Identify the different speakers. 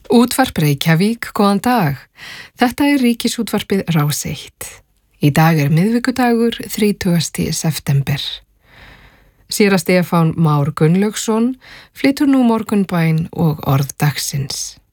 Speaker 1: Útvarp Reykjavík, góðan dag. Þetta er Ríkisútvarpið Rás 1. Í dag er miðvikudagur, 30. september. Séra Stefán Már Gunnlaugsson flytur nú morgunbæn og orð dagsins.